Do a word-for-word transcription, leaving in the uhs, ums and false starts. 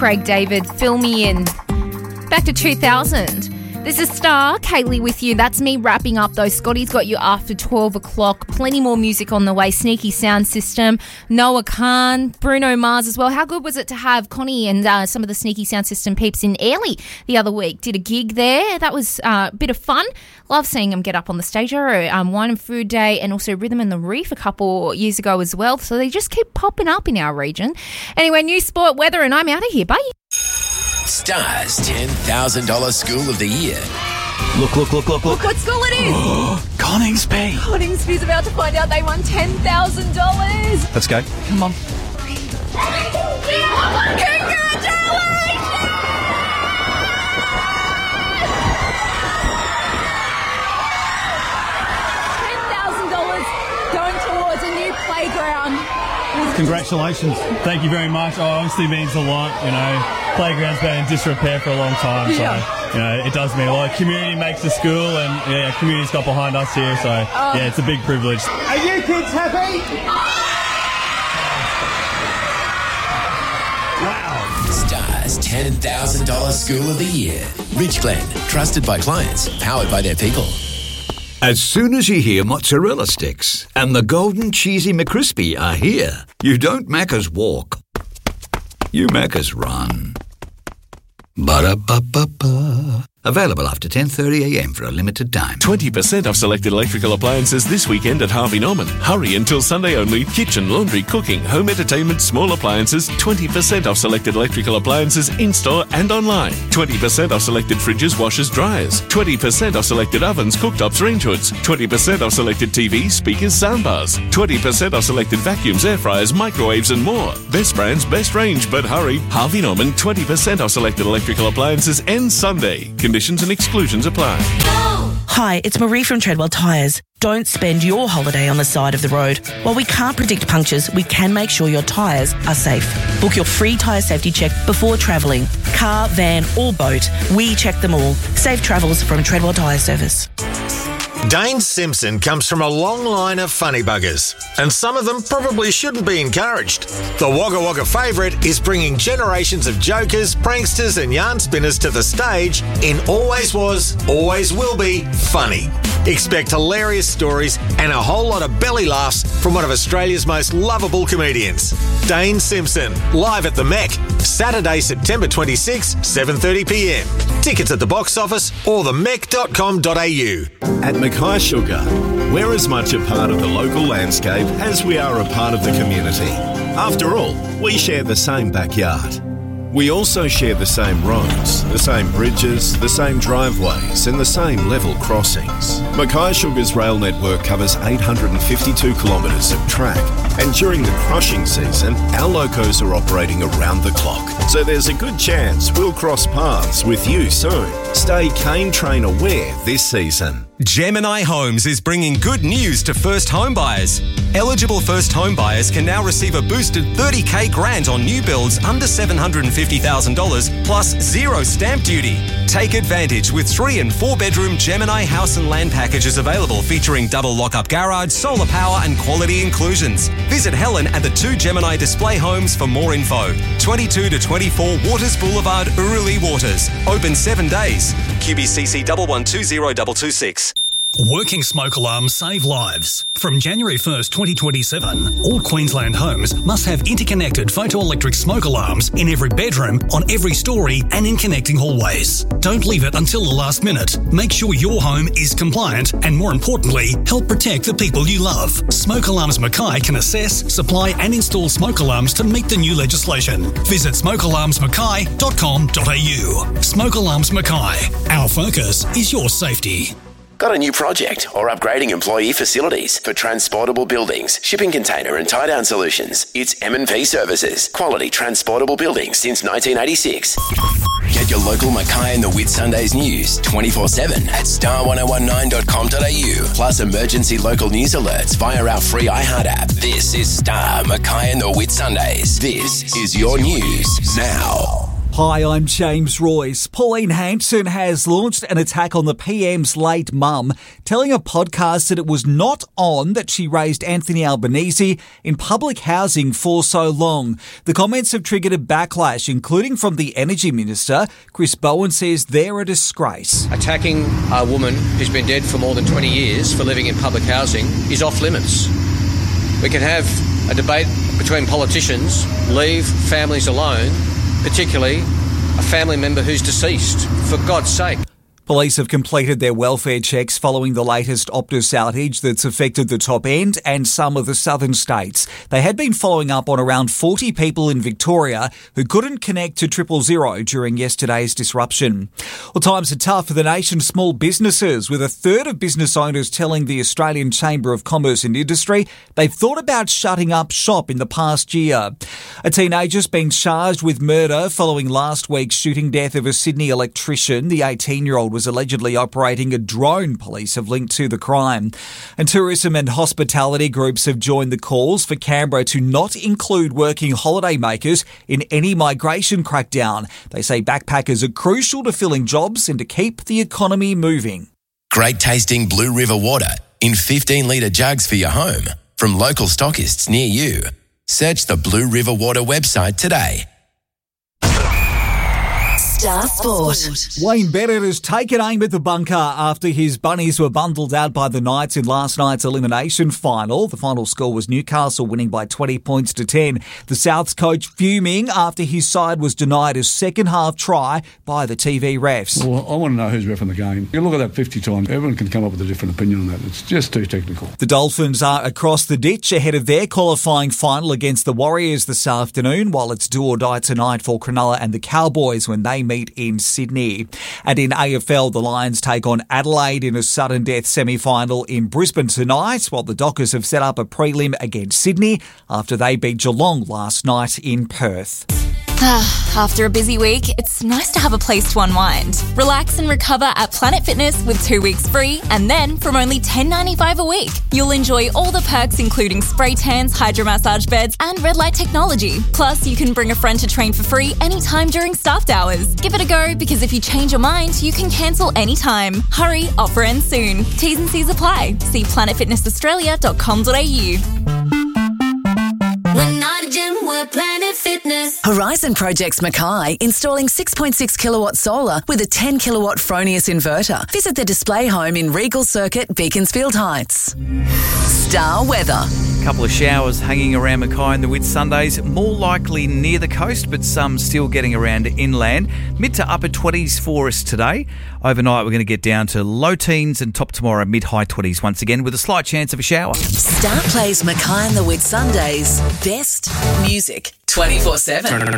Craig David, Fill Me In. Back to two thousand. This is Star, Kaylee with you. That's me wrapping up though. Scotty's got you after twelve o'clock. Plenty more music on the way. Sneaky Sound System, Noah Khan, Bruno Mars as well. How good was it to have Connie and uh, some of the Sneaky Sound System peeps in Airlie the other week? Did a gig there. That was uh, a bit of fun. Love seeing them get up on the stage. Um, Wine and Food Day and also Rhythm and the Reef a couple years ago as well. So they just keep popping up in our region. Anyway, news, sport, weather, and I'm out of here. Bye. Star's ten thousand dollars School of the Year. Look, look, look, look, look. Look what school it is. Coningsby. Coningsby's about to find out they won ten thousand dollars. Let's go. Come on. Congratulations! ten thousand dollars going towards a new playground. Congratulations. Thank you very much. Oh, obviously means a lot, you know. Playground's been in disrepair for a long time, so, Yeah. you know, it does mean a lot. Community makes the school, and, yeah, community's got behind us here, so, Oh. yeah, it's a big privilege. Are you kids happy? Wow. Star's ten thousand dollars School of the Year. Rich Glen, trusted by clients, powered by their people. As soon as you hear mozzarella sticks and the golden cheesy McCrispy are here, you don't Macca's walk. You Macca's run. Ba-da-ba-ba-ba. Available after ten thirty a m for a limited time. twenty percent off selected electrical appliances this weekend at Harvey Norman. Hurry until Sunday only. Kitchen, laundry, cooking, home entertainment, small appliances. twenty percent off selected electrical appliances in-store and online. twenty percent off selected fridges, washers, dryers. twenty percent off selected ovens, cooktops, range hoods. twenty percent off selected T Vs, speakers, soundbars. twenty percent off selected vacuums, air fryers, microwaves and more. Best brands, best range, but hurry. Harvey Norman, twenty percent off selected electrical appliances ends Sunday. Conditions and exclusions apply. Hi, it's Marie from Treadwell Tyres. Don't spend your holiday on the side of the road. While we can't predict punctures, we can make sure your tyres are safe. Book your free tyre safety check before travelling. Car, van or boat, we check them all. Safe travels from Treadwell Tyre Service. Dane Simpson comes from a long line of funny buggers, and some of them probably shouldn't be encouraged. The Wagga Wagga favourite is bringing generations of jokers, pranksters and yarn spinners to the stage in Always Was, Always Will Be Funny. Expect hilarious stories and a whole lot of belly laughs from one of Australia's most lovable comedians. Dane Simpson, live at the Mech, Saturday, September twenty-sixth, seven thirty p m. Tickets at the box office or the mech dot com dot a u. At Mackay Sugar, we're as much a part of the local landscape as we are a part of the community. After all, we share the same backyard. We also share the same roads, the same bridges, the same driveways and the same level crossings. Mackay Sugar's rail network covers eight hundred fifty-two kilometres of track, and during the crushing season, our locos are operating around the clock. So there's a good chance we'll cross paths with you soon. Stay Cane Train aware this season. Gemini Homes is bringing good news to first home buyers. Eligible first home buyers can now receive a boosted thirty K grant on new builds under seven hundred fifty thousand dollars plus zero stamp duty. Take advantage with three and four bedroom Gemini house and land packages available featuring double lock-up garage, solar power and quality inclusions. Visit Helen at the two Gemini display homes for more info. twenty-two to twenty-four Waters Boulevard, Uruli Waters. Open seven days. Q B C C one one two zero two two six. Working smoke alarms save lives. From January first, twenty twenty-seven, all Queensland homes must have interconnected photoelectric smoke alarms in every bedroom, on every story and in connecting hallways. Don't leave it until the last minute. Make sure your home is compliant and, more importantly, help protect the people you love. Smoke Alarms Mackay can assess, supply and install smoke alarms to meet the new legislation. Visit smoke alarms mackay dot com dot a u. Smoke Alarms Mackay. Our focus is your safety. Got a new project or upgrading employee facilities for transportable buildings, shipping container and tie-down solutions? It's M and P Services. Quality transportable buildings since nineteen eighty-six. Get your local Mackay and the Whitsundays news twenty-four seven at star ten nineteen dot com dot a u. Plus emergency local news alerts via our free iHeart app. This is Star, Mackay and the Whitsundays. This is your news now. Hi, I'm James Royce. Pauline Hanson has launched an attack on the P M's late mum, telling a podcast that it was not on that she raised Anthony Albanese in public housing for so long. The comments have triggered a backlash, including from the Energy Minister. Chris Bowen says they're a disgrace. Attacking a woman who's been dead for more than twenty years for living in public housing is off limits. We can have a debate between politicians, leave families alone, particularly a family member who's deceased, for God's sake. Police have completed their welfare checks following the latest Optus outage that's affected the top end and some of the southern states. They had been following up on around forty people in Victoria who couldn't connect to triple zero during yesterday's disruption. Well, times are tough for the nation's small businesses, with a third of business owners telling the Australian Chamber of Commerce and Industry they've thought about shutting up shop in the past year. A teenager's been charged with murder following last week's shooting death of a Sydney electrician. The eighteen-year-old was allegedly operating a drone, police have linked to the crime. And tourism and hospitality groups have joined the calls for Canberra to not include working holidaymakers in any migration crackdown. They say backpackers are crucial to filling jobs and to keep the economy moving. Great tasting Blue River water in fifteen litre jugs for your home from local stockists near you. Search the Blue River Water website today. Star Sport. Wayne Bennett has taken aim at the bunker after his bunnies were bundled out by the Knights in last night's elimination final. The final score was Newcastle winning by twenty points to ten. The Souths coach fuming after his side was denied a second half try by the T V refs. Well, I want to know who's reffing the game. You look at that fifty times, everyone can come up with a different opinion on that. It's just too technical. The Dolphins are across the ditch ahead of their qualifying final against the Warriors this afternoon, while it's do or die tonight for Cronulla and the Cowboys when they meet in Sydney. And in A F L, the Lions take on Adelaide in a sudden death semi-final in Brisbane tonight, while the Dockers have set up a prelim against Sydney after they beat Geelong last night in Perth. After a busy week, it's nice to have a place to unwind. Relax and recover at Planet Fitness with two weeks free, and then from only ten dollars ninety-five a week, you'll enjoy all the perks including spray tans, hydromassage beds and red light technology. Plus, you can bring a friend to train for free anytime during staffed hours. Give it a go, because if you change your mind, you can cancel anytime. Hurry, offer ends soon. T's and C's apply. See planet fitness australia dot com dot a u. We're not a gym, we're Planet Fitness. Horizon Projects Mackay, installing six point six kilowatt solar with a ten kilowatt Fronius inverter. Visit the display home in Regal Circuit, Beaconsfield Heights. Star weather. A couple of showers hanging around Mackay in the Whitsundays, more likely near the coast, but some still getting around inland. Mid to upper twenties for us today. Overnight, we're going to get down to low teens, and top tomorrow, mid-high twenties once again, with a slight chance of a shower. Star plays Mackay in the Whitsundays. Best music twenty-four seven.